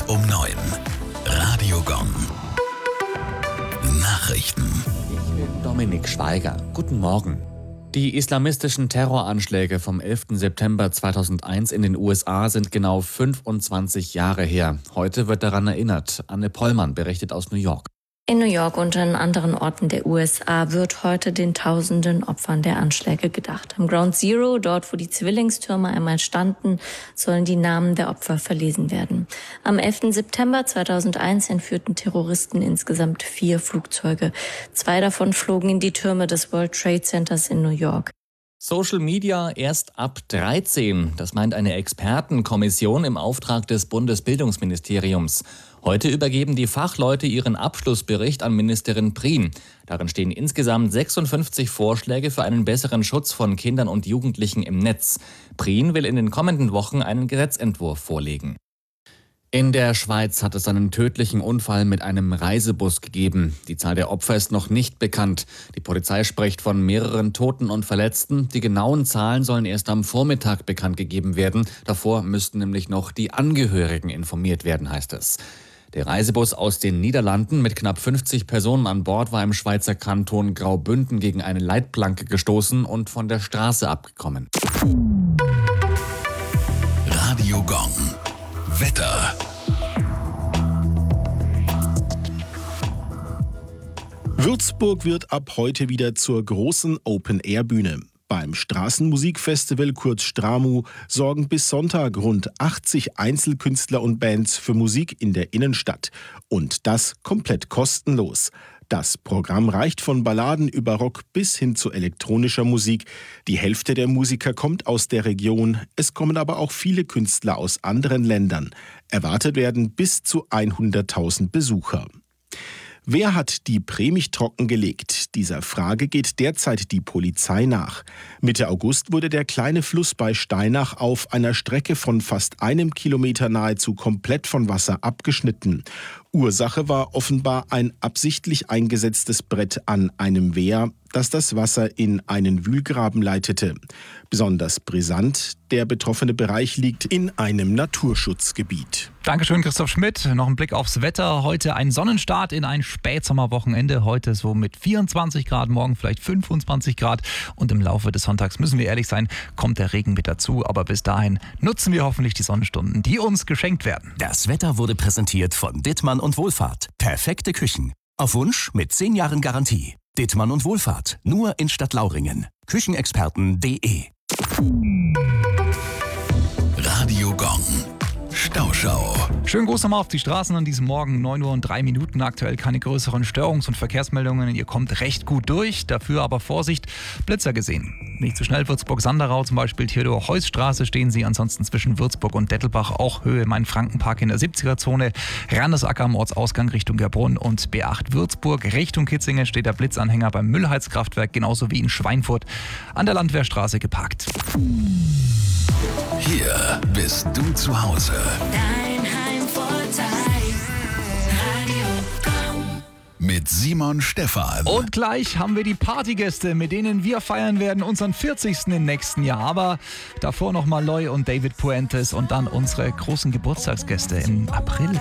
Punkt um 9. Radio Gong. Nachrichten. Ich bin Dominik Schweiger. Guten Morgen. Die islamistischen Terroranschläge vom 11. September 2001 in den USA sind genau 25 Jahre her. Heute wird daran erinnert. Anne Pollmann berichtet aus New York. In New York und an anderen Orten der USA wird heute den tausenden Opfern der Anschläge gedacht. Am Ground Zero, dort wo die Zwillingstürme einmal standen, sollen die Namen der Opfer verlesen werden. Am 11. September 2001 entführten Terroristen insgesamt 4 Flugzeuge. 2 davon flogen in die Türme des World Trade Centers in New York. Social Media erst ab 13. Das meint eine Expertenkommission im Auftrag des Bundesbildungsministeriums. Heute übergeben die Fachleute ihren Abschlussbericht an Ministerin Prien. Darin stehen insgesamt 56 Vorschläge für einen besseren Schutz von Kindern und Jugendlichen im Netz. Prien will in den kommenden Wochen einen Gesetzentwurf vorlegen. In der Schweiz hat es einen tödlichen Unfall mit einem Reisebus gegeben. Die Zahl der Opfer ist noch nicht bekannt. Die Polizei spricht von mehreren Toten und Verletzten. Die genauen Zahlen sollen erst am Vormittag bekannt gegeben werden. Davor müssten nämlich noch die Angehörigen informiert werden, heißt es. Der Reisebus aus den Niederlanden mit knapp 50 Personen an Bord war im Schweizer Kanton Graubünden gegen eine Leitplanke gestoßen und von der Straße abgekommen. Radio Gong. Wetter. Würzburg wird ab heute wieder zur großen Open-Air-Bühne. Beim Straßenmusikfestival kurz STRAMU sorgen bis Sonntag rund 80 Einzelkünstler und Bands für Musik in der Innenstadt. Und das komplett kostenlos. Das Programm reicht von Balladen über Rock bis hin zu elektronischer Musik. Die Hälfte der Musiker kommt aus der Region. Es kommen aber auch viele Künstler aus anderen Ländern. Erwartet werden bis zu 100.000 Besucher. Wer hat die Prämich trockengelegt? Dieser Frage geht derzeit die Polizei nach. Mitte August wurde der kleine Fluss bei Steinach auf einer Strecke von fast 1 Kilometer nahezu komplett von Wasser abgeschnitten. Ursache war offenbar ein absichtlich eingesetztes Brett an einem Wehr, das das Wasser in einen Wühlgraben leitete. Besonders brisant, der betroffene Bereich liegt in einem Naturschutzgebiet. Dankeschön, Christoph Schmidt. Noch ein Blick aufs Wetter. Heute ein Sonnenstart in ein Spätsommerwochenende. Heute so mit 24 Grad, morgen vielleicht 25 Grad. Und im Laufe des Sonntags, müssen wir ehrlich sein, kommt der Regen mit dazu. Aber bis dahin nutzen wir hoffentlich die Sonnenstunden, die uns geschenkt werden. Das Wetter wurde präsentiert von Dittmann und Wohlfahrt. Perfekte Küchen. Auf Wunsch mit 10 Jahren Garantie. Dittmann und Wohlfahrt. Nur in Stadtlauringen. Küchenexperten.de. Radio Gong. Stauschau. Schönen Gruß nochmal auf die Straßen an diesem Morgen, 9 Uhr und 3 Minuten. Aktuell keine größeren Störungs- und Verkehrsmeldungen. Ihr kommt recht gut durch. Dafür aber Vorsicht, Blitzer gesehen. Nicht zu schnell, Würzburg-Sanderau zum Beispiel, Theodor-Heuss-Straße stehen Sie. Ansonsten zwischen Würzburg und Dettelbach auch Höhe Main-Franken-Park in der 70er-Zone. Randesacker am Ortsausgang Richtung Gerbrunn und B8 Würzburg. Richtung Kitzingen steht der Blitzanhänger beim Müllheizkraftwerk, genauso wie in Schweinfurt an der Landwehrstraße geparkt. Hier bist du zu Hause. Dein Heimvorteil. Radio Gong. Mit Simon Stephan. Und gleich haben wir die Partygäste, mit denen wir feiern werden, unseren 40. im nächsten Jahr. Aber davor nochmal Loy und David Puentes und dann unsere großen Geburtstagsgäste im April.